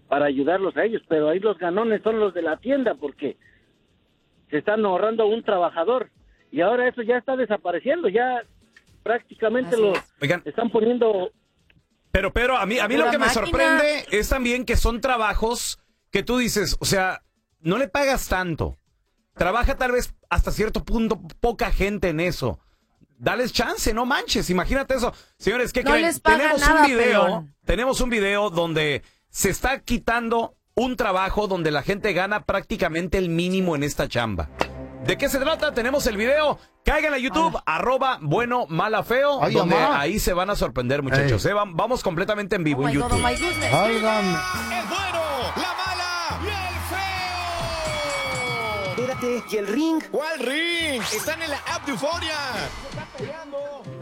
para ayudarlos a ellos, pero ahí los ganones son los de la tienda porque se están ahorrando un trabajador y ahora eso ya está desapareciendo, ya prácticamente lo están poniendo. Pero a mí lo que me sorprende es también que son trabajos que tú dices, o sea, no le pagas tanto. Trabaja tal vez hasta cierto punto poca gente en eso. Dales chance, no manches, imagínate eso. Señores, ¿qué creen? Tenemos un video donde se está quitando un trabajo donde la gente gana prácticamente el mínimo en esta chamba. ¿De qué se trata? Tenemos el video. Caigan a YouTube, @bueno-mala-feo, donde ahí se van a sorprender, muchachos. Vamos completamente en vivo en YouTube. El bueno, la mala y el feo. Espérate, ¿y el ring? ¿Cuál ring? Están en la app de Euforia. Se está peleando.